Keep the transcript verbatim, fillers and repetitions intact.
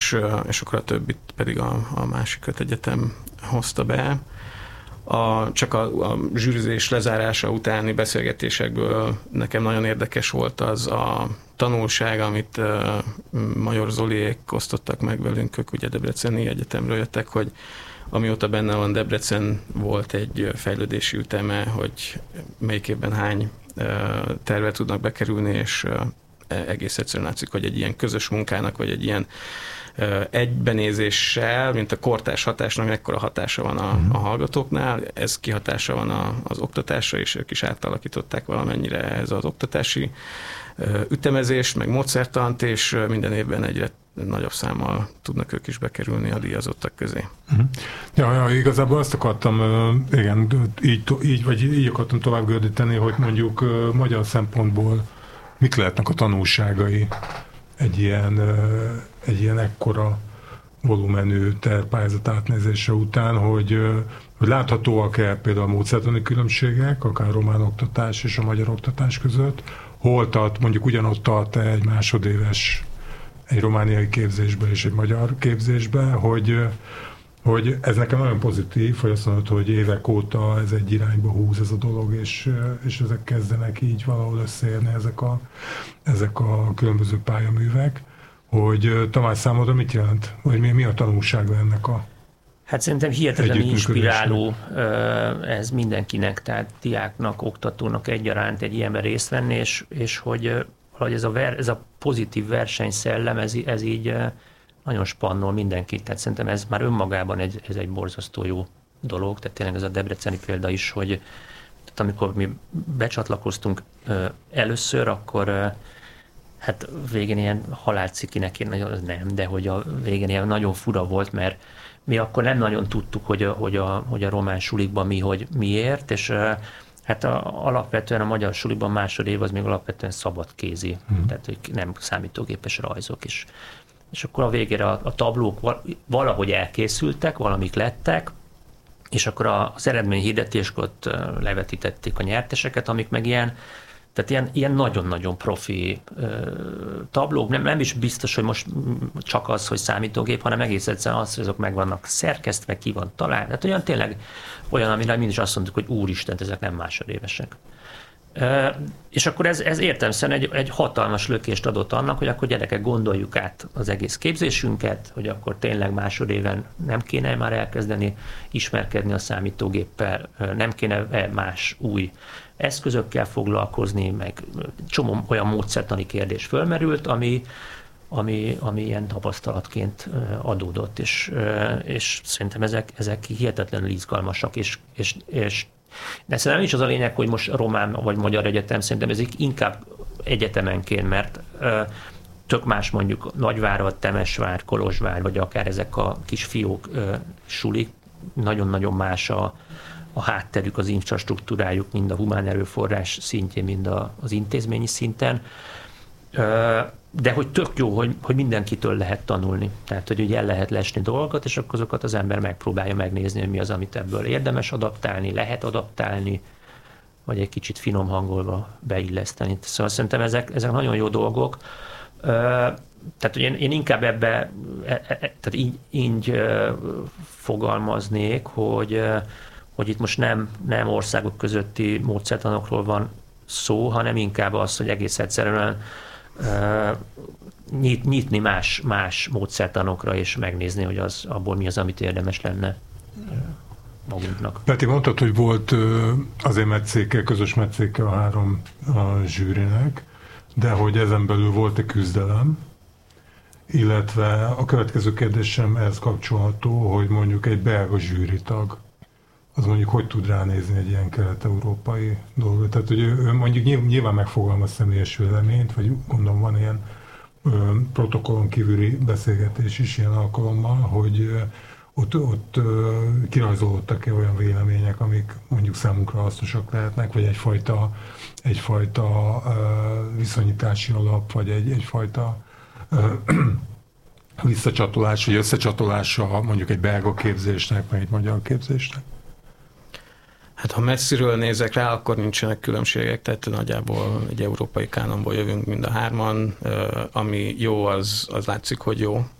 és, és akkor a többit pedig a, a másik öt egyetem hozta be. A, csak a, a zsűrizés lezárása utáni beszélgetésekből nekem nagyon érdekes volt az a tanulság, amit uh, Major Zoliék osztottak meg velünk, ők ugye Debreceni Egyetemről jöttek, hogy amióta benne van Debrecen, volt egy fejlődési üteme, hogy melyik évben hány uh, terve tudnak bekerülni, és uh, egész egyszerűen látszik, hogy egy ilyen közös munkának, vagy egy ilyen uh, egybenézéssel, mint a kortárs hatásnak, mekkora hatása van a, a hallgatóknál, ez kihatása van a, az oktatásra, és ők is átalakították valamennyire ez az oktatási uh, ütemezést, meg módszertant, és uh, minden évben egyre nagyobb számmal tudnak ők is bekerülni a díjazottak közé. Uh-huh. Ja, ja, igazából azt akartam, igen, így, így, vagy így akartam tovább gördíteni, hogy mondjuk magyar szempontból mik lehetnek a tanulságai egy ilyen, egy ilyen ekkora volumenű tervpályázat átnézése után, hogy, hogy láthatóak-e például a módszertani különbségek, akár a román oktatás és a magyar oktatás között, hol tart, mondjuk ugyanott tart-e egy másodéves egy romániai képzésbe és egy magyar képzésbe, hogy, hogy ez nekem nagyon pozitív, hogy azt mondod, hogy évek óta ez egy irányba húz ez a dolog, és, és ezek kezdenek így valahol összeérni ezek a, ezek a különböző pályaművek, hogy Tamás számodra mit jelent? Vagy mi, mi a tanulsága ennek a Hát szerintem hihetetlenül inspiráló ez mindenkinek, tehát diáknak, oktatónak egyaránt egy ilyenben részt venni, és, és hogy hogy ez a, ver, ez a pozitív versenyszellem, ez, ez így nagyon spannol mindenkit. Tehát szerintem ez már önmagában egy, ez egy borzasztó jó dolog. Tehát tényleg ez a debreceni példa is, hogy tehát amikor mi becsatlakoztunk először, akkor hát végén ilyen halálcikinek én nagyon, nem, de hogy a végén ilyen nagyon fura volt, mert mi akkor nem nagyon tudtuk, hogy a, hogy a, hogy a román sulikban mi, hogy miért, és hát a, alapvetően a magyar suliban másodév az még alapvetően szabadkézi, hmm. tehát hogy nem számítógépes rajzok is. És akkor a végére a, a tablók valahogy elkészültek, valamik lettek, és akkor az eredményhirdetéskor ott levetítették a nyerteseket, amik meg ilyen, tehát ilyen, ilyen nagyon-nagyon profi ö, tablók, nem, nem is biztos, hogy most csak az, hogy számítógép, hanem egész egyszerűen az, hogy azok meg vannak szerkesztve, ki van találva. Tehát olyan tényleg olyan, amire mindig is azt mondtuk, hogy úristen, ezek nem másodévesek. Ö, és akkor ez, ez értelemszerűen egy, egy hatalmas lökést adott annak, hogy akkor gyerekek, gondoljuk át az egész képzésünket, hogy akkor tényleg másodéven nem kéne már elkezdeni ismerkedni a számítógéppel, nem kéne más új eszközökkel foglalkozni, meg csomó olyan módszertani kérdés fölmerült, ami, ami, ami ilyen tapasztalatként adódott, és, és szerintem ezek, ezek hihetetlenül izgalmasak, és, és, és de szerintem nem is az a lényeg, hogy most román vagy magyar egyetem, szerintem ezek inkább egyetemenként, mert tök más mondjuk Nagyvárad, Temesvár, Kolozsvár, vagy akár ezek a kis fiók sulik, nagyon-nagyon más a a hátterük, az infrastruktúrájuk, mind a humán erőforrás szintjén, mind a, az intézményi szinten. De hogy tök jó, hogy, hogy mindenkitől lehet tanulni. Tehát, hogy ugye el lehet lesni dolgokat, és akkor azokat az ember megpróbálja megnézni, hogy mi az, amit ebből érdemes adaptálni, lehet adaptálni, vagy egy kicsit finom hangolva beilleszteni. Szóval szerintem ezek, ezek nagyon jó dolgok. Tehát, hogy én, én inkább ebbe, tehát így, így fogalmaznék, hogy hogy itt most nem, nem országok közötti módszertanokról van szó, hanem inkább az, hogy egész egyszerűen uh, nyit, nyitni más, más módszertanokra, és megnézni, hogy az, abból mi az, amit érdemes lenne uh, magunknak. Peti, mondtad, hogy volt uh, azért metszéke, közös metszéke a három a zsűrinek, de hogy ezen belül volt-e küzdelem, illetve a következő kérdésem ehhez kapcsolható, hogy mondjuk egy belga zsűritag az mondjuk hogy tud ránézni egy ilyen kelet-európai dolgot. Tehát, hogy ő mondjuk nyilván megfogalmaz személyes véleményt, vagy gondolom van ilyen ö, protokollon kívüli beszélgetés is ilyen alkalommal, hogy ö, ott, ott ö, kirajzolódtak-e olyan vélemények, amik mondjuk számunkra hasznosak lehetnek, vagy egyfajta, egyfajta ö, viszonyítási alap, vagy egy, egyfajta ö, visszacsatolás, vagy összecsatolása mondjuk egy belga képzésnek, vagy egy magyar képzésnek? Hát ha messziről nézek rá, akkor nincsenek különbségek, tehát nagyjából egy európai kánonból jövünk mind a hárman, ami jó, az, az látszik, hogy jó.